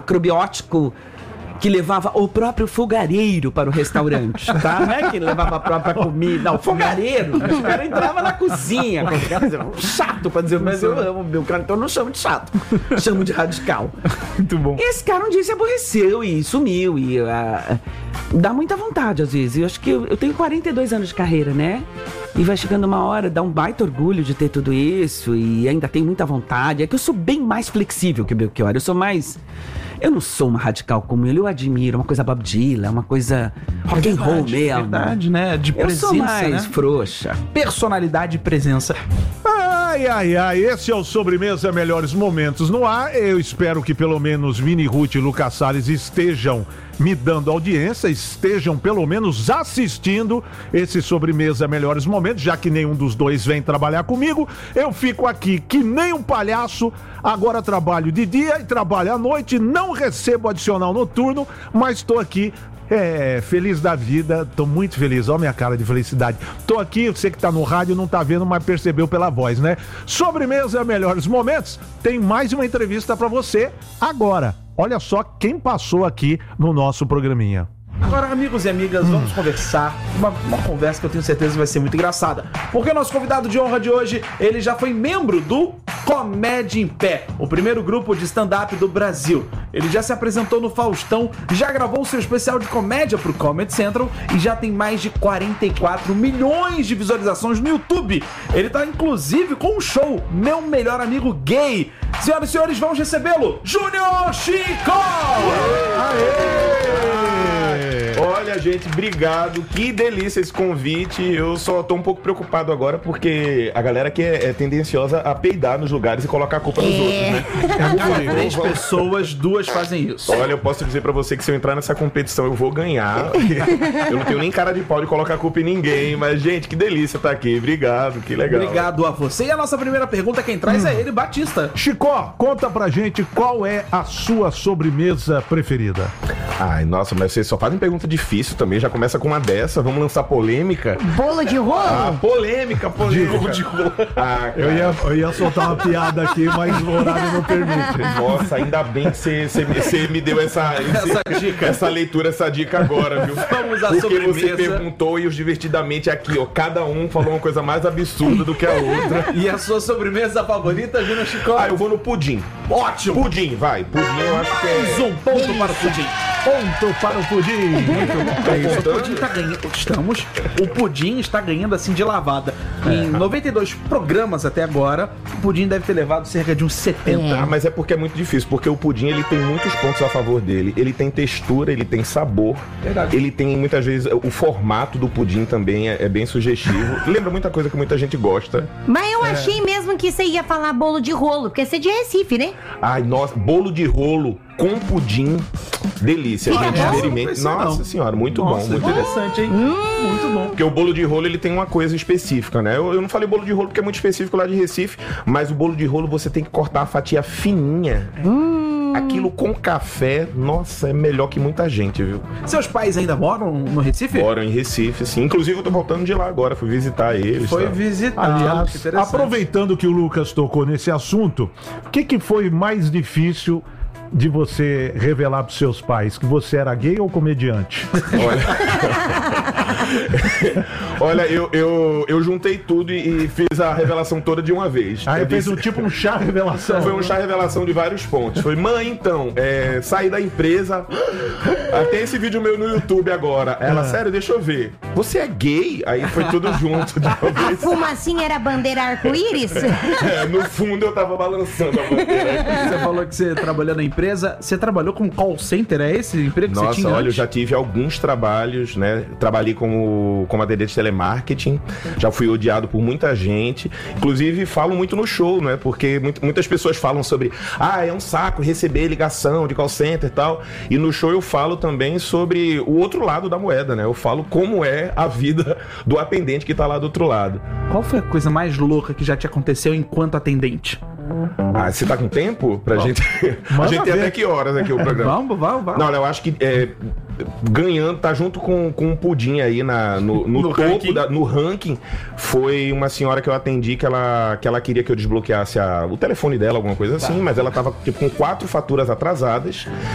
macrobiótico que levava o próprio fogareiro para o restaurante, tá? Não é que levava a própria comida, não, o fogareiro. O cara entrava na cozinha. Chato pra dizer, mas eu amo meu cara, então eu não chamo de chato, chamo de radical. Muito bom. Esse cara um dia se aborreceu e sumiu, e dá muita vontade às vezes. Eu acho que eu tenho 42 anos de carreira, né? E vai chegando uma hora, dá um baita orgulho de ter tudo isso, e ainda tenho muita vontade. É que eu sou bem mais flexível que o Belchior, eu não sou uma radical como ele, eu admiro, uma coisa Bob Dylan, uma coisa rock and roll mesmo. É verdade, né? De presença, eu sou mais né? frouxa. Personalidade e presença. Ai, esse é o Sobremesa Melhores Momentos no ar. Eu espero que pelo menos Vini Ruth e Lucas Salles estejam me dando audiência, estejam pelo menos assistindo esse Sobremesa Melhores Momentos, já que nenhum dos dois vem trabalhar comigo. Eu fico aqui que nem um palhaço, agora trabalho de dia e trabalho à noite, não recebo adicional noturno, mas estou aqui feliz da vida, tô muito feliz, ó minha cara de felicidade. Tô aqui, você que tá no rádio não tá vendo, mas percebeu pela voz, né? Sobremesa Melhores Momentos, tem mais uma entrevista pra você agora. Olha só quem passou aqui no nosso programinha. Agora, amigos e amigas, vamos conversar. Uma conversa que eu tenho certeza vai ser muito engraçada. Porque o nosso convidado de honra de hoje, ele já foi membro do Comédia em Pé, o primeiro grupo de stand-up do Brasil. Ele já se apresentou no Faustão, já gravou seu especial de comédia pro Comedy Central e já tem mais de 44 milhões de visualizações no YouTube. Ele tá, inclusive, com um show, Meu Melhor Amigo Gay. Senhoras e senhores, vamos recebê-lo, Júnior Chico! Olha, gente, obrigado. Que delícia esse convite. Eu só tô um pouco preocupado agora porque a galera que é tendenciosa a peidar nos lugares e colocar a culpa nos outros, né? Cada 3 pessoas, 2 fazem isso. Olha, eu posso dizer pra você que se eu entrar nessa competição eu vou ganhar. Eu não tenho nem cara de pau de colocar a culpa em ninguém, mas, gente, que delícia estar aqui. Obrigado, que legal. Obrigado a você. E a nossa primeira pergunta, quem traz é ele, Batista. Chico, conta pra gente qual é a sua sobremesa preferida. Ai, nossa, mas vocês só fazem pergunta difícil também, já começa com uma dessa, vamos lançar polêmica. Bolo de rolo? Ah, polêmica. Bolo de rolo. Ah, eu ia soltar uma piada aqui, mas o horário não permite. Nossa, ainda bem que você me deu essa dica, essa leitura, essa dica agora, viu? Vamos à Porque sobremesa. você perguntou e os divertidamente aqui, ó, cada um falou uma coisa mais absurda do que a outra. E a sua sobremesa favorita, Júnior Chico? Ah, eu vou no pudim. Ótimo! Pudim, vai. Pudim eu acho que Mais um ponto para o pudim. Ponto para o pudim. Muito É isso, o pudim tá ganhando. O pudim está ganhando assim de lavada. Em 92 programas até agora, o pudim deve ter levado cerca de uns 70. Ah, mas é porque é muito difícil, porque o pudim ele tem muitos pontos a favor dele. Ele tem textura, ele tem sabor. Verdade. Ele tem muitas vezes o formato do pudim também é bem sugestivo. Lembra muita coisa que muita gente gosta. Mas eu achei mesmo que você ia falar bolo de rolo, porque você é de Recife, né? Ai, nossa, bolo de rolo com pudim, delícia, gente, experimente. Nossa senhora, muito bom, muito interessante, hein? Muito bom. Porque o bolo de rolo, ele tem uma coisa específica, né? Eu não falei bolo de rolo porque é muito específico lá de Recife, mas o bolo de rolo você tem que cortar a fatia fininha. Aquilo com café, nossa, é melhor que muita gente, viu? Seus pais ainda moram no Recife? Moram em Recife, sim. Inclusive, eu tô voltando de lá agora, fui visitar eles. Foi tá? visitar. Aliás, aproveitando que o Lucas tocou nesse assunto, o que foi mais difícil de você revelar pros seus pais? Que você era gay ou comediante? Olha, eu juntei tudo e fiz a revelação toda de uma vez. Aí fez um chá revelação. Foi um chá revelação de vários pontos. Foi, mãe, então, saí da empresa. Tem esse vídeo meu no YouTube agora. Ela, sério, deixa eu ver. Você é gay? Aí foi tudo junto de uma A vez. fumacinha era bandeira arco-íris? No fundo eu tava balançando a bandeira. Você falou que você trabalhou na empresa. Você trabalhou como call center? É esse emprego que você tinha? Nossa, olha, eu antes? já tive alguns trabalhos, né? Trabalhei como atendente de telemarketing. Já fui odiado por muita gente. Inclusive, falo muito no show, né? Porque muitas pessoas falam sobre é um saco receber ligação de call center e tal. E no show eu falo também sobre o outro lado da moeda, né? Eu falo como é a vida do atendente que tá lá do outro lado. Qual foi a coisa mais louca que já te aconteceu enquanto atendente? Você tá com tempo pra gente? A gente tem até que horas aqui o programa? Vamos. Não, eu acho que ganhando, tá junto com um pudim aí no topo, ranking. No ranking, foi uma senhora que eu atendi que ela queria que eu desbloqueasse o telefone dela, alguma coisa assim, mas ela tava tipo, com 4 faturas atrasadas.